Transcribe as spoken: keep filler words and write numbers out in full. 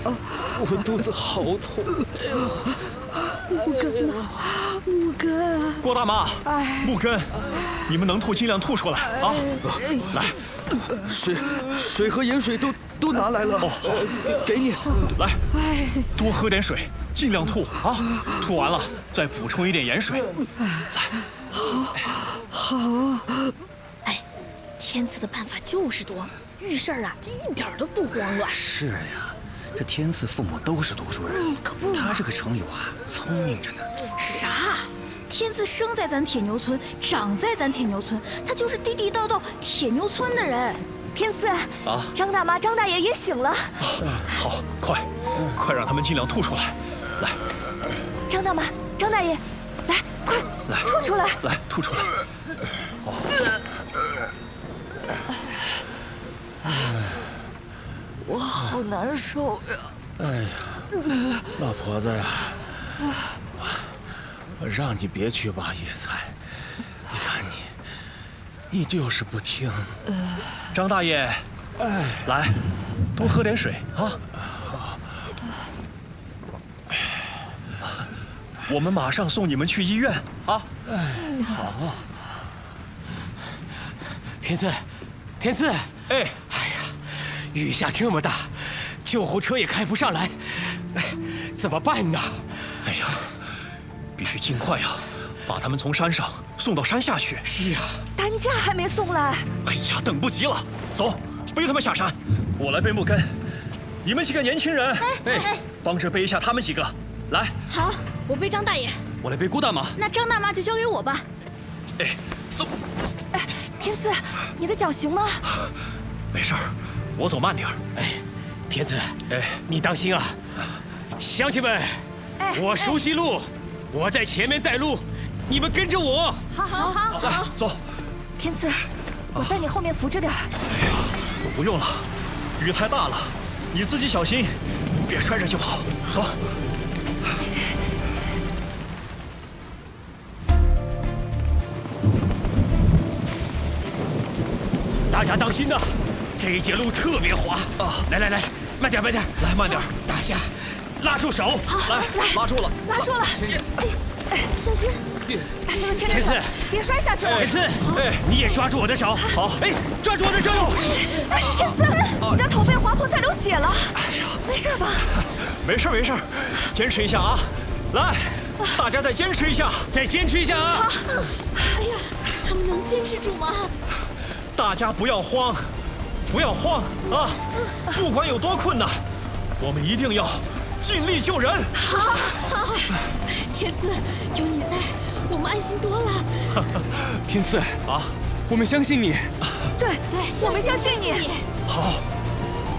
我肚子好痛。 木根呢？木根， 郭大妈，木根，你们能吐尽量吐出来啊！来， 水、水和盐水都都拿来了。哦，好，给你。 来，多喝点水，尽量吐啊！吐完了再补充一点盐水。来， 好，好。 哎，天赐的办法就是多，遇事儿啊一点都不慌乱。 是呀。 这天赐父母都是读书人， 嗯，可不嘛。 他这个城友啊，聪明着呢。 啥？天赐生在咱铁牛村，长在咱铁牛村，他就是地地道道铁牛村的人。 天赐啊， 张大妈、张大爷也醒了。 好，快，快让他们尽量吐出来。来， 张大妈、张大爷，来，快， 来， 吐出来。 来，吐出来。哦。 我好难受呀！ 哎呀，老婆子呀，我我让你别去挖野菜，你看你，你就是不听。 张大爷，哎，来，多喝点水啊！我们马上送你们去医院啊！ 哎，好。 天赐，天赐， 哎。 雨下这么大，救护车也开不上来，怎么办呢？ 哎呀，必须尽快呀，把他们从山上送到山下去。 是啊， 担架还没送来。 哎呀，等不及了，走，背他们下山。我来背木根，你们几个年轻人， 哎哎， 帮着背一下他们几个。来， 好，我背张大爷， 我来背郭大妈。 那张大妈就交给我吧。 哎，走。 哎，天赐，你的脚行吗？ 没事儿。 我走慢点儿。 哎，天赐， 哎， 你当心啊！乡亲们， 哎， 我熟悉路，我在前面带路，你们跟着我。 好，好，好， 来，走。 天赐，我在你后面扶着点儿。 哎呀，我不用了，雨太大了，你自己小心，别摔着就好。走。 大家当心呐！ 这一节路特别滑啊！来来来，慢点慢点， 来慢点。 大虾，拉住手， 来拉住了， 拉住了。哎哎，小心！大虾牵着手，别摔下去了。 天赐， 哎， 你也抓住我的手。 好， 哎，抓住我的手。 哎，天赐，你的头被划破，在流血了。哎呀，没事吧？ 没事没事，坚持一下啊！来，大家再坚持一下， 再坚持一下啊！ 哎呀，他们能坚持住吗？ 大家不要慌。 不要慌啊！不管有多困难，我们一定要尽力救人。 好，好，天赐，有你在，我们安心多了。 天赐啊， 我们相信你。 对对， 我们相信你。 好。